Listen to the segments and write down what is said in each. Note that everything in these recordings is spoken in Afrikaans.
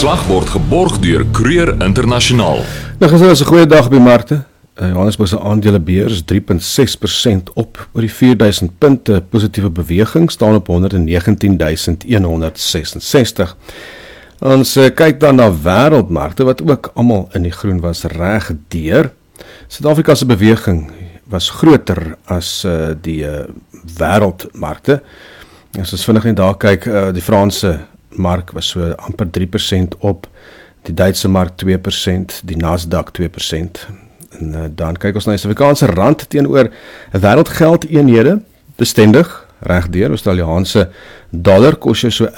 verslag word geborg deur Kruger Internasionaal. Nou gister was 'n goeie dag by markte. Johannesburg se aandelebeurs 3.6% op oor die 4000 punte positiewe beweging, staan op 119.166. Ons kyk dan na wêreldmarkte wat ook almal in die groen was reg deur. Suid-Afrika se beweging was groter as die wêreldmarkte. As ons vinnig net daar kyk, die Franse mark was so amper 3% op, die Duitse mark 2%, die Nasdaq 2%. En dan kyk ons na die Suid-Afrikaanse rand teenoor wêreldgeld eenhede, bestendig, regdeur. Australiaanse dollar kos jou so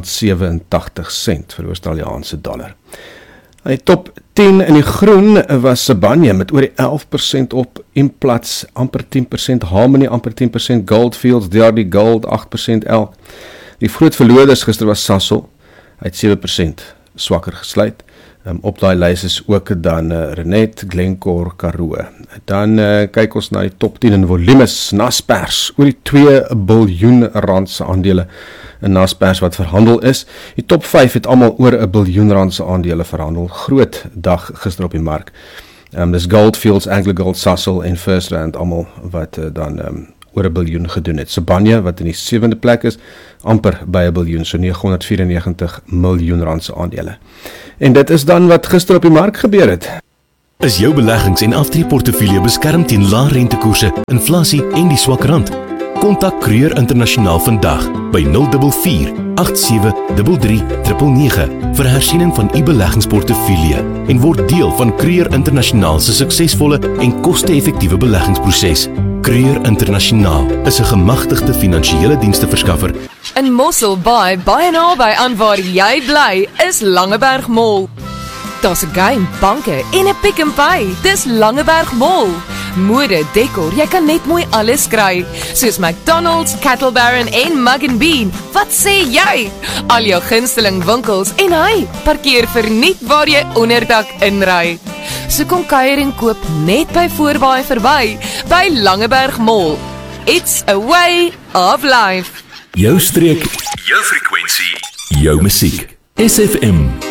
R11.87 vir Australiaanse dollar. Die top 10 in die groen was Sibanye met oor die 11% op, Implats amper 10%, Harmony amper 10%, Goldfields, DRD Gold 8% elk. Die groot verloorders gister was Sasol, uit 7% swakker gesluit. Op daai lys is ook dan Renet, Glencore, Karoo. Dan kyk ons na die top 10 in volumes, Naspers, oor die 2 biljoen rand se aandele in Naspers wat verhandel is. Die top 5 het almal oor 1 biljoen rand se aandele verhandel. Groot dag gister op die mark. Dis Goldfields, AngloGold, Sasol en FirstRand almal wat dan oor 1 biljoen gedoen het. Sibanye wat in die 7de plek is, amper by 1 biljoen, so 994 miljoen rand se aandele. En dit is dan wat gister op die mark gebeur het. Is jou beleggings- en aftreeportefeulje beskerm teen lae rentekoerse, inflasie en die swak rand? Kontak Kruger Internasionaal vandag by 044 87 33 999 vir hersiening van u beleggingsportefeulje en word deel van Kruger Internasionaal se suksesvolle en koste-effektiewe beleggingsproses. Kruger Internasionaal is 'n gemagtigde finansiële diensteverskaffer. In Mossel Baai, baie naby aan waar jy bly, is Langeberg Mall. Daar's 'n game, banke en 'n Pick n Pay. Dis Langeberg Mall. Mode, dekor, jy kan net mooi alles kry, soos McDonald's, Cattle Baron en Mug & Bean. Wat sê jy? Al jou gunsteling winkels en parkeer verniet waar jy onderdak inry. So kom kuier en koop net by Voorbaai verby, by Langeberg Mall. It's a way of life. Jou streek, jou frekwensie, jou musiek. SFM